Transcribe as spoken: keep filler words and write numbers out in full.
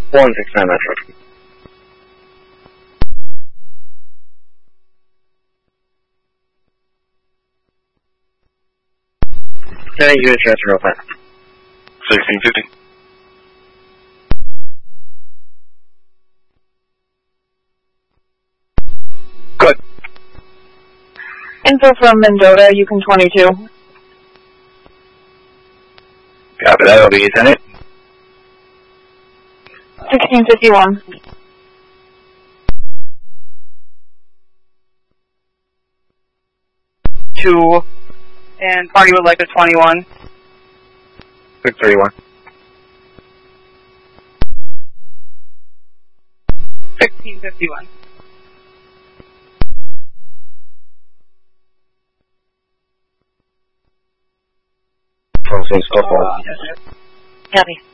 one six nine Metro. Ten eight unit transfer real fast. sixteen fifty. Good. Info from Mendota, Yukon twenty-two. Copy that, I'll be ten eight. sixteen fifty-one. Two. And party would like a twenty-one. six thirty-one. sixteen fifty-one. Close in, stop all. Copy.